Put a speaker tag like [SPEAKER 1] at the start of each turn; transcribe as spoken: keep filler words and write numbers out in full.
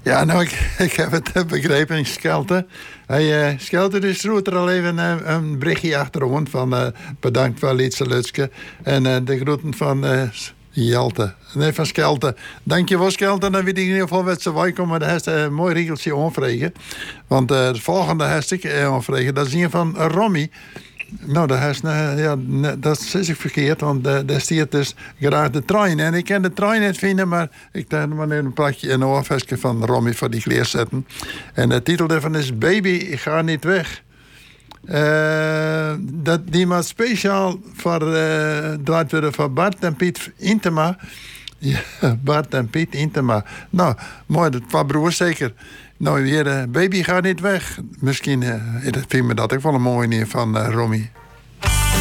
[SPEAKER 1] Ja, nou, ik, ik heb het begrepen, Schelte. Hey, uh, Schelte, dus schroeit er al even uh, een berichtje achterom van uh, bedankt voor Lietse Lutske. En uh, de groeten van uh, Jelte. Nee, van Schelte. Dankjewel, Schelte. Dan weet ik in ieder geval wat ze wij komen. Dan heeft een mooi regeltje aanvregen. Want uh, het volgende heeft ik aanvregen. Dat is een van Romy. Nou, dat is, uh, ja, dat is ik verkeerd, want uh, daar staat dus graag de trein. En ik kan de trein niet vinden, maar ik dacht maar even een plakje in een oorvestje van Romy voor die kleer zetten. En de titel daarvan is Baby, ik ga niet weg. Uh, dat, die maar speciaal voor, uh, draait worden voor Bart en Piet Intema. Ja, Bart en Piet Intema. Nou, mooi, dat was broers zeker. Nou, weer, uh, Baby, ga niet weg. Misschien uh, vind me dat ook wel een mooie neer van uh, Romy.